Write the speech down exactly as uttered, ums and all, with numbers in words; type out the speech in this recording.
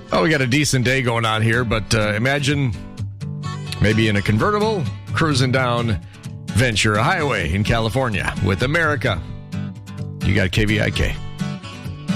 Oh, we got a decent day going on here, but uh, imagine maybe in a convertible cruising down Ventura Highway in California with America. You got K V I K.